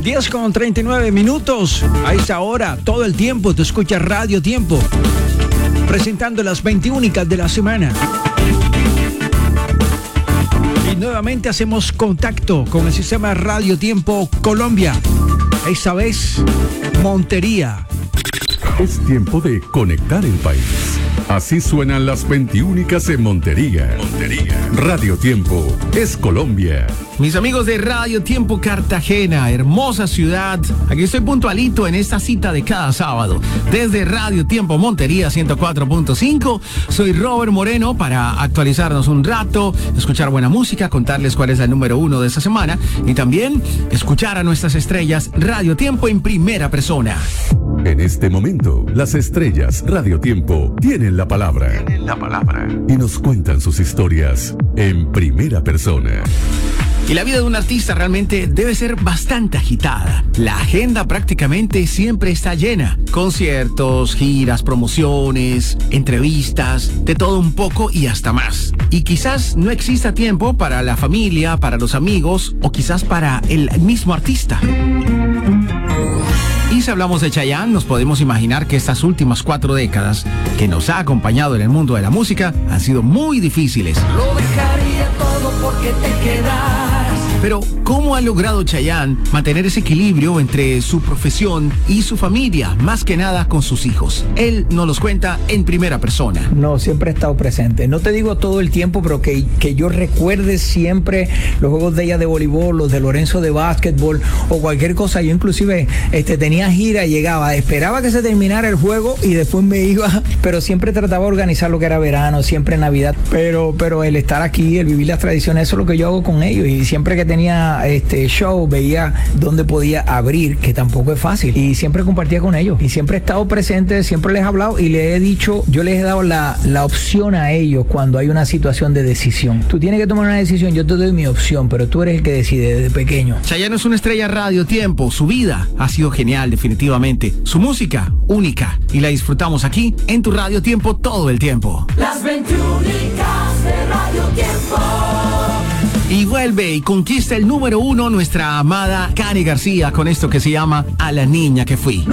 10:39. A esta hora, todo el tiempo, te escucha Radio Tiempo, presentando las 20 únicas de la semana. Y nuevamente hacemos contacto con el sistema Radio Tiempo Colombia. Esta vez, Montería. Es tiempo de conectar el país. Así suenan las 20 únicas en Montería. Radio Tiempo es Colombia. Mis amigos de Radio Tiempo Cartagena, hermosa ciudad. Aquí estoy puntualito en esta cita de cada sábado. Desde Radio Tiempo Montería 104.5. Soy Robert Moreno para actualizarnos un rato, escuchar buena música, contarles cuál es el número 1 de esta semana y también escuchar a nuestras estrellas Radio Tiempo en primera persona. En este momento, las estrellas Radio Tiempo tienen la palabra. Y nos cuentan sus historias en primera persona. Y la vida de un artista realmente debe ser bastante agitada. La agenda prácticamente siempre está llena. Conciertos, giras, promociones, entrevistas, de todo un poco y hasta más. Y quizás no exista tiempo para la familia, para los amigos o quizás para el mismo artista. Y si hablamos de Chayanne, nos podemos imaginar que estas últimas 4 décadas que nos ha acompañado en el mundo de la música han sido muy difíciles. Lo dejaría todo porque te quedas. Pero, ¿cómo ha logrado Chayanne mantener ese equilibrio entre su profesión y su familia, más que nada con sus hijos? Él nos los cuenta en primera persona. No, siempre he estado presente. No te digo todo el tiempo, pero que yo recuerde siempre los juegos de ella de voleibol, los de Lorenzo de básquetbol o cualquier cosa. Yo inclusive tenía gira, llegaba, esperaba que se terminara el juego y después me iba, pero siempre trataba de organizar lo que era verano, siempre Navidad. Pero el estar aquí, el vivir las tradiciones, eso es lo que yo hago con ellos. Y siempre que tenía show, veía dónde podía abrir, que tampoco es fácil, y siempre compartía con ellos y siempre he estado presente, siempre les he hablado y les he dicho, yo les he dado la opción a ellos cuando hay una situación de decisión. Tú tienes que tomar una decisión, yo te doy mi opción, pero tú eres el que decide desde pequeño. Chayanne es una estrella Radio Tiempo, su vida ha sido genial definitivamente, su música única y la disfrutamos aquí en tu Radio Tiempo todo el tiempo. Las 20 únicas de Radio Tiempo. Y vuelve y conquista el número 1 nuestra amada Cani García con esto que se llama A la niña que fui.